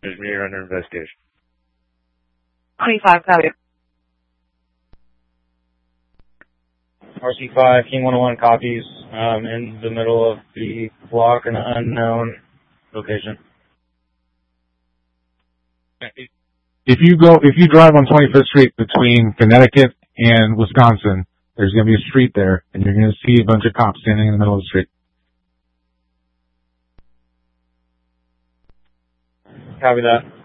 You're under investigation. 25, copy. RC5, King 101 copies, in the middle of the block, an unknown location. If you drive on 25th Street between Connecticut and Wisconsin, there's going to be a street there, and you're going to see a bunch of cops standing in the middle of the street. Copy that.